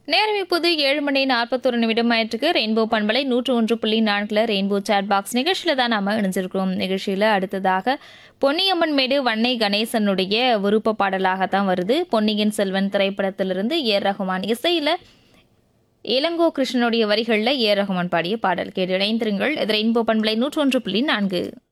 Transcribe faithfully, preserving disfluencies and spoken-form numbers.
நேரம் இப்போது ஏழு மணி நாற்பத்தொரு நிமிடம் ஆயிட்டுருக்கு. ரெயின்போ பண்பலை நூற்று ஒன்று புள்ளி நான்கில் ரெயின்போ சாட் பாக்ஸ் நிகழ்ச்சியில் தான் நாம் இணைஞ்சிருக்கிறோம். நிகழ்ச்சியில் அடுத்ததாக பொன்னியம்மன் மேடு வன்னை கணேசனுடைய விருப்ப பாடலாகத்தான் வருது. பொன்னியின் செல்வன் திரைப்படத்திலிருந்து ஏ ரஹ்மான் இசையில் இளங்கோ கிருஷ்ணனுடைய வரிகளில் ஏ ரஹ்மான் பாடிய பாடல் கேட்டு இணைந்திருங்கள். இது ரெயின்போ பண்பலை நூற்று ஒன்று புள்ளி நான்கு.